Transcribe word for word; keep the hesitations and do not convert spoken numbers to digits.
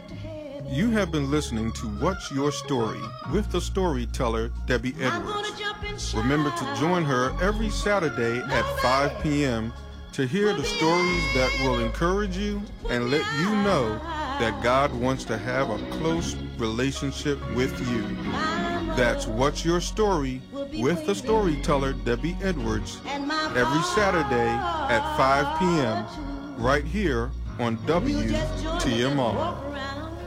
You have been listening to What's Your Story with the storyteller Debbie Edwards. Remember to join her every Saturday at five p m to hear the stories that will encourage you and let you know that God wants to have a close relationship with you. That's What's Your Story with the storyteller Debbie Edwards every Saturday at five p m right here on W T M R.